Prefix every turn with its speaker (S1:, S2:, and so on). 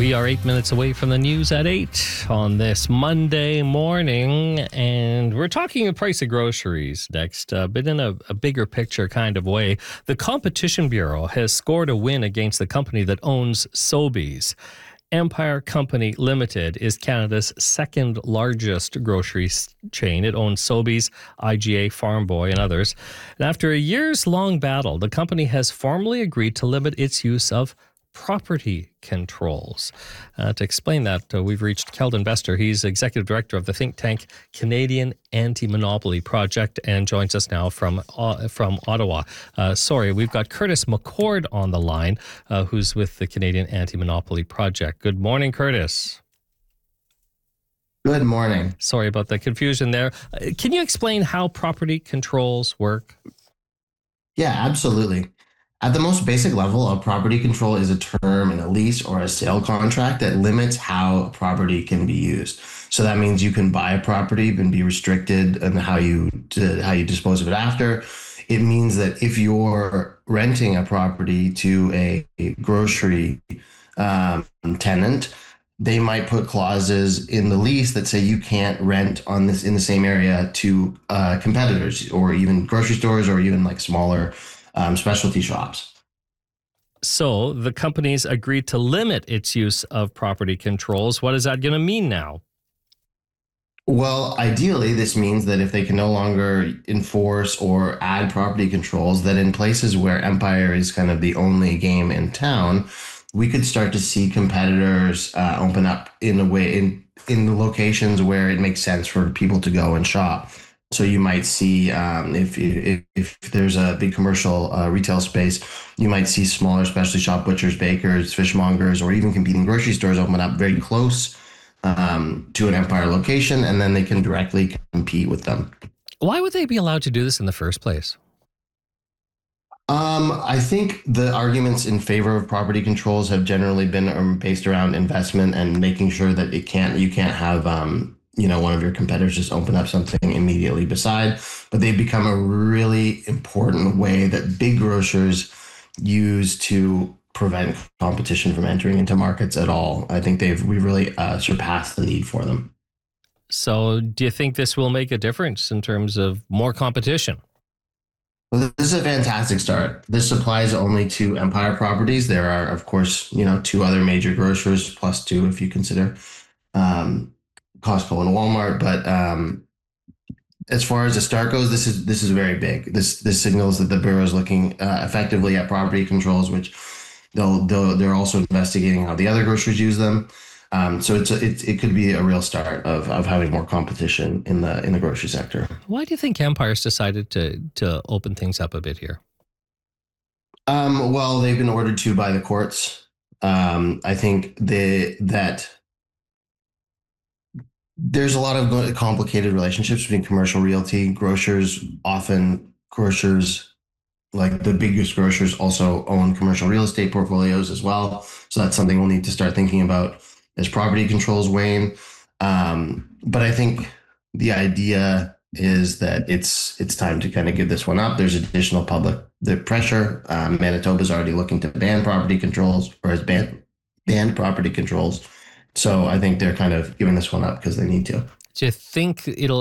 S1: We are 8 minutes away from the news at 8 on this Monday morning, and we're talking the price of groceries next, but in a bigger picture kind of way. The Competition Bureau has scored a win against the company that owns Sobeys. Empire Company Limited is Canada's second largest grocery chain. It owns Sobeys, IGA, Farm Boy, and others. And after a year's long battle, the company has formally agreed to limit its use of property controls. To explain that, we've reached Keldon Bester. He's executive director of the think tank Canadian Anti-Monopoly Project and joins us now from Ottawa. We've got Curtis McCord on the line, who's with the Canadian Anti-Monopoly Project. Good morning, Curtis.
S2: Good morning.
S1: Sorry about the confusion there. Can you explain how property controls work?
S2: Yeah, absolutely. At the most basic level, a property control is a term in a lease or a sale contract that limits how a property can be used. So that means you can buy a property and be restricted in how you dispose of it after. It means that if you're renting a property to a grocery tenant, they might put clauses in the lease that say you can't rent on this in the same area to competitors or even grocery stores or even like smaller specialty shops.
S1: So the company's agreed to limit its use of property controls. What is that going to mean now?
S2: Well, ideally, this means that if they can no longer enforce or add property controls, that in places where Empire is kind of the only game in town, we could start to see competitors open up in a way in the locations where it makes sense for people to go and shop. So you might see if there's a big commercial retail space, you might see smaller specialty shop butchers, bakers, fishmongers, or even competing grocery stores open up very close to an Empire location, and then they can directly compete with them.
S1: Why would they be allowed to do this in the first place?
S2: I think the arguments in favor of property controls have generally been based around investment and making sure that you can't have one of your competitors just open up something immediately beside, but they've become a really important way that big grocers use to prevent competition from entering into markets at all. I think we've really surpassed the need for them.
S1: So do you think this will make a difference in terms of more competition?
S2: Well, this is a fantastic start. This applies only to Empire properties. There are, of course, two other major grocers, plus two if you consider Costco and Walmart. But as far as the start goes, this is very big. This signals that the Bureau is looking effectively at property controls, which they're also investigating how the other grocers use them. So it could be a real start of having more competition in the grocery sector.
S1: Why do you think Empire's decided to open things up a bit here?
S2: Well, they've been ordered to by the courts. I think that there's a lot of complicated relationships between commercial realty, grocers. Often grocers, like the biggest grocers, also own commercial real estate portfolios as well. So that's something we'll need to start thinking about as property controls wane. But I think the idea is that it's time to kind of give this one up. There's additional public pressure. Manitoba's already looking to ban property controls, or has banned property controls. So I think they're kind of giving this one up because they need to.
S1: Do you think it'll